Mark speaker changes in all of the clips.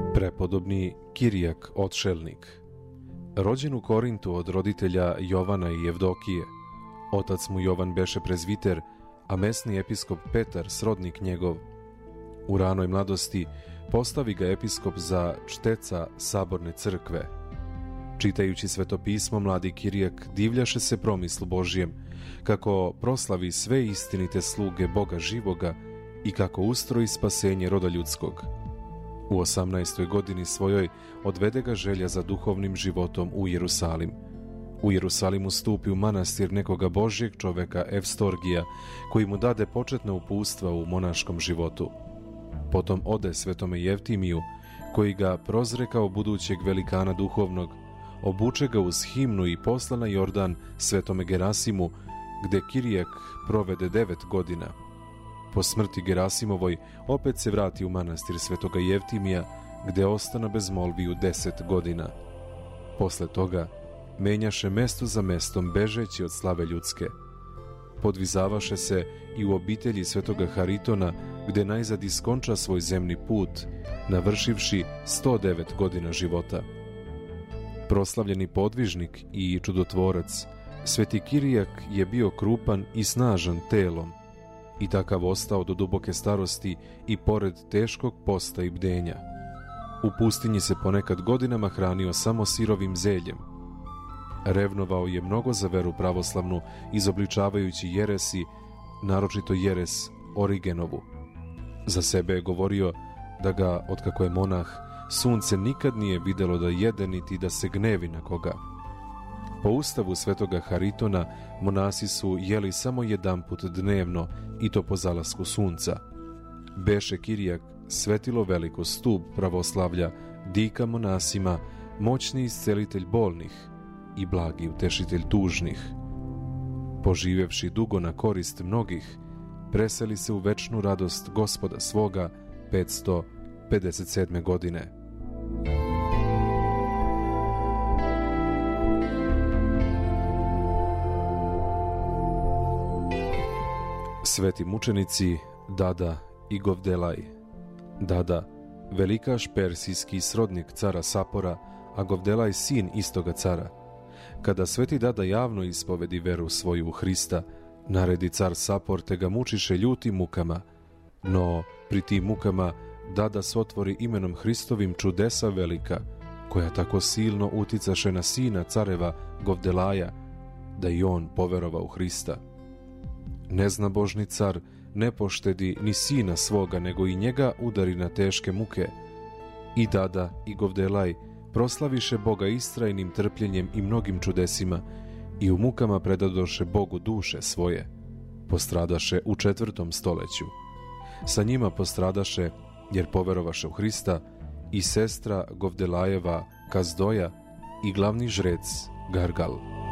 Speaker 1: Prepodobni Kirijak Otšelnik. Rođen u Korintu od roditelja Jovana i Jevdokije, otac mu Jovan beše prezviter, a mesni episkop Petar srodnik njegov. U ranoj mladosti postavi ga episkop za čteca saborne crkve. Čitajući svetopismo, mladi Kirijak divljaše se promislu Božjem, kako proslavi sve istinite sluge Boga živoga i kako ustroji spasenje roda ljudskog. U 18. godini svojoj odvede ga želja za duhovnim životom u Jerusalim. U Jerusalimu stupi u manastir nekoga Božjeg čoveka Evstorgija, koji mu dade početna upustva u monaškom životu. Potom ode svetome Jevtimiju, koji ga prozre kao budućeg velikana duhovnog, obuče ga uz himnu i posla na Jordan svetome Gerasimu, gde Kirijak provede 9 godina. Po smrti Gerasimovoj opet se vrati u manastir svetoga Jevtimija, gde ostana bez molbi u 10 godina. Posle toga menjaše mesto za mestom, bežeći od slave ljudske. Podvizavaše se i u obitelji svetoga Haritona, gde najzad iskonča svoj zemni put, navršivši 109 godina života. Proslavljeni podvižnik i čudotvorac, sveti Kirijak je bio krupan i snažan telom, i takav ostao do duboke starosti i pored teškog posta i bdenja. U pustinji se ponekad godinama hranio samo sirovim zeljem. Revnovao je mnogo za veru pravoslavnu, izobličavajući jeresi, naročito jeres Origenovu. Za sebe je govorio da ga, otkako je monah, sunce nikad nije videlo da jede niti da se gnevi na koga. Po ustavu svetoga Haritona monasi su jeli samo jedanput dnevno, i to po zalasku sunca. Beše Kirijak svetilo veliko, stub pravoslavlja, dika monasima, moćni iscelitelj bolnih i blagi utešitelj tužnih. Poživevši dugo na korist mnogih, preseli se u večnu radost Gospoda svoga 557. godine. Sveti mučenici Dada i Govdelaj. Dada, velikaš persijski srodnik cara Sapora, a Govdelaj sin istoga cara. Kada sveti Dada javno ispovedi veru svoju u Hrista, naredi car Sapor, te ga mučiše ljutim mukama. No, pri tim mukama Dada sotvori imenom Hristovim čudesa velika, koja tako silno uticaše na sina careva Govdelaja, da i on poverova u Hrista. Neznabožni car ne poštedi ni sina svoga, nego i njega udari na teške muke. I Dada i Govdelaj proslaviše Boga istrajnim trpljenjem i mnogim čudesima i u mukama predadoše Bogu duše svoje. Postradaše u 4. stoleću. Sa njima postradaše, jer poverovaše u Hrista, i sestra Govdelajeva Kazdoja i glavni žrec Gargal.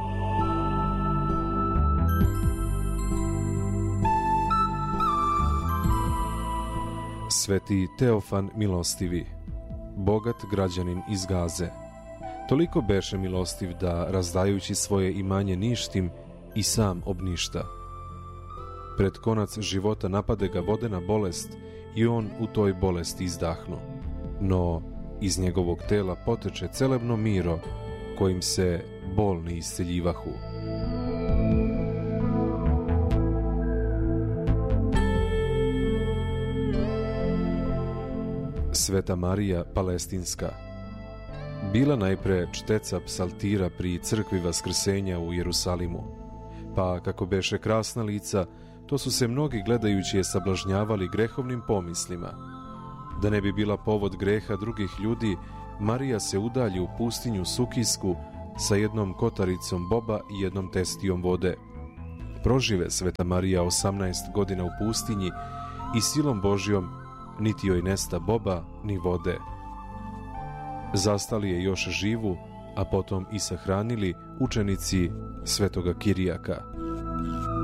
Speaker 1: Sveti Teofan Milostivi, bogat građanin iz Gaze. Toliko beše milostiv da, razdajući svoje imanje ništim, i sam obništa. Pred konac života napade ga vodena bolest i on u toj bolesti izdahnu. No, iz njegovog tela poteče celebno miro, kojim se bolni isceljivahu. Sveta Marija Palestinska. Bila najpre čteca psaltira pri crkvi Vaskrsenja u Jerusalimu, pa kako beše krasna lica, to su se mnogi gledajući je sablažnjavali grehovnim pomislima. Da ne bi bila povod greha drugih ljudi, Marija se udalji u pustinju Sukijsku sa jednom kotaricom boba i jednom testijom vode. Prožive sveta Marija 18 godina u pustinji i silom Božjom niti joj nesta boba ni vode. Zastali je još živu, a potom i sahranili učenici svetoga Kirijaka.